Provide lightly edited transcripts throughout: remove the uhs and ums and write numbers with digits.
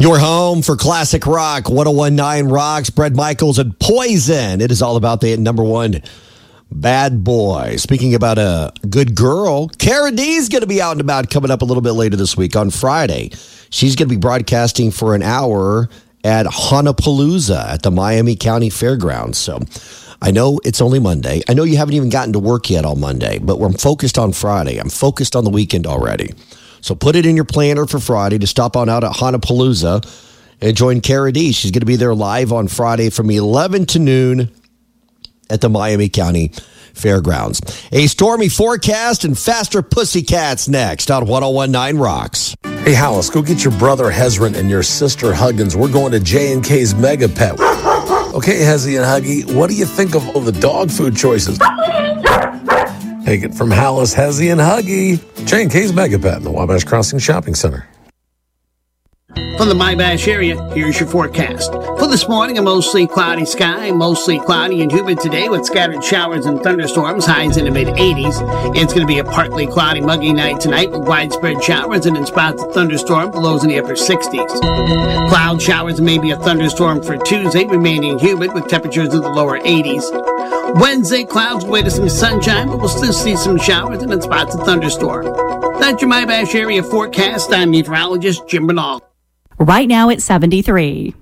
Your home for classic rock, 1019 Rocks, Bret Michaels and Poison. It is all about the number one bad boy. Speaking about a good girl, Cara D is going to be out and about coming up a little bit later this week on Friday. She's going to be broadcasting for an hour at Honapalooza at the Miami County Fairgrounds. So I know it's only Monday. I know you haven't even gotten to work yet on Monday, but we're focused on Friday. I'm focused on the weekend already. So put it in your planner for Friday to stop on out at Honapalooza and join Cara D. She's going to be there live on Friday from 11 to noon at the Miami County Fairgrounds. A stormy forecast and faster pussycats next on 1019 Rocks. Hey, Hollis, go get your brother Hezron and your sister Huggins. We're going to J&K's Mega Pet. Okay, Hezzy and Huggy, what do you think of all the dog food choices? Take it from Hollis, Hezzy, and Huggy. J&K's Mega Pet in the Wabash Crossing Shopping Center. From the Wabash area, here's your forecast. For this morning, a mostly cloudy sky, mostly cloudy and humid today with scattered showers and thunderstorms, highs in the mid-80s. It's going to be a partly cloudy, muggy night tonight with widespread showers and in spots of thunderstorms, lows in the upper 60s. Cloud showers and maybe a thunderstorm for Tuesday, remaining humid with temperatures in the lower 80s. Wednesday, clouds away to some sunshine, but we'll still see some showers and in spots of thunderstorm. That's your Wabash area forecast. I'm meteorologist Jim Bernal. Right now it's 73.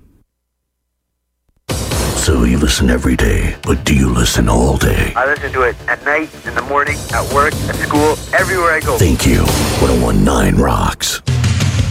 So you listen every day, but do you listen all day? I listen to it at night, in the morning, at work, at school, everywhere I go. Thank you. 1019 Rocks.